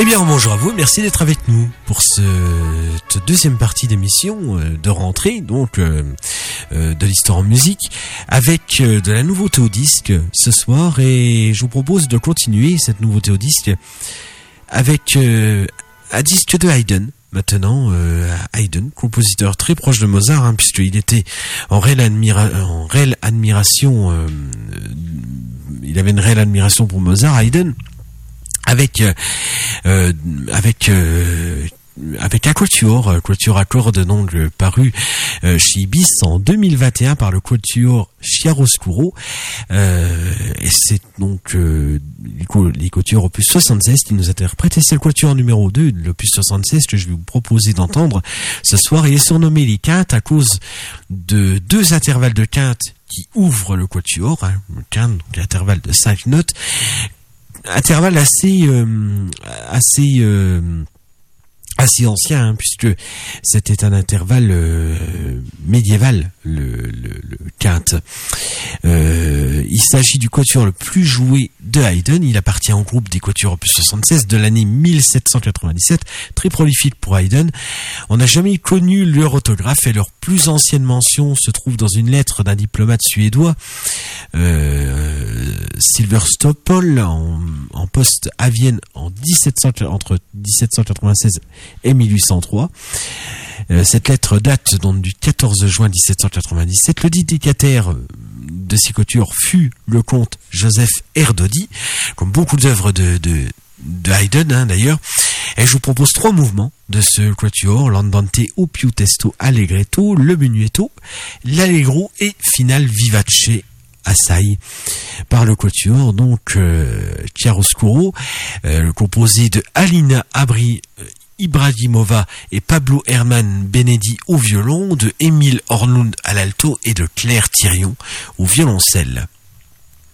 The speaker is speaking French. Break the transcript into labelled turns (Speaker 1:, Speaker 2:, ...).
Speaker 1: Eh bien, bonjour à vous, merci d'être avec nous pour cette deuxième partie d'émission de rentrée, donc de l'histoire en musique, avec de la nouveauté au disque ce soir, et je vous propose de continuer cette nouveauté au disque avec un disque de Haydn. Maintenant, Haydn, compositeur très proche de Mozart, puisqu'il était en réelle admiration, il avait une réelle admiration pour Mozart, Haydn, avec un quatuor à cordes, donc paru chez Ibis en 2021 par le quatuor Chiaroscuro, et c'est donc les quatuors opus 76 qui nous interprètent, et c'est le quatuor numéro 2 de l'opus 76 que je vais vous proposer d'entendre ce soir. Il est surnommé les quintes à cause de deux intervalles de quintes qui ouvrent le quatuor, le quinte, donc l'intervalle de 5 notes, intervalle assez ancien, puisque c'était un intervalle médiéval, le quinte. Il s'agit du quatuor le plus joué de Haydn. Il appartient au groupe des quatuors opus 76 de l'année 1797, très prolifique pour Haydn. On n'a jamais connu leur autographe, et leur plus ancienne mention se trouve dans une lettre d'un diplomate suédois, Silverstopol, en poste à Vienne entre 1796 et 1803. Cette lettre date donc du 14 juin 1797. Le dédicataire de ces quatuors fut le comte Joseph Erdődy, comme beaucoup d'œuvres de Haydn d'ailleurs. Et je vous propose 3 mouvements de ce quatuor: l'andante, o più testo, allegretto, le menuetto, l'allegro et finale vivace assai, par le quatuor donc Chiaroscuro, composé de Alina Ibrahimova et Pablo Herman Benedi au violon, de Émile Hornlund à l'alto et de Claire Thirion au violoncelle.